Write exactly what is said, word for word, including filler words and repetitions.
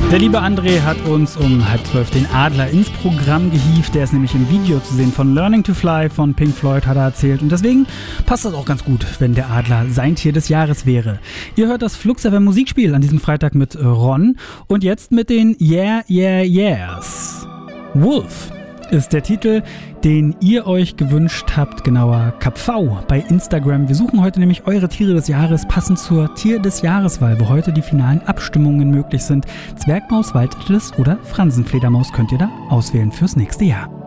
Der liebe André hat uns um halb zwölf den Adler ins Programm gehievt. Der ist nämlich im Video zu sehen von Learning to Fly von Pink Floyd, hat er erzählt. Und deswegen passt das auch ganz gut, wenn der Adler sein Tier des Jahres wäre. Ihr hört das Flux F M Musikspiel an diesem Freitag mit Ron. Und jetzt mit den Yeah, Yeah, Yeahs. Wolf ist der Titel, den ihr euch gewünscht habt, genauer K V bei Instagram. Wir suchen heute nämlich eure Tiere des Jahres, passend zur Tier des Jahreswahl, wo heute die finalen Abstimmungen möglich sind. Zwergmaus, Waldettis oder Fransenfledermaus könnt ihr da auswählen fürs nächste Jahr.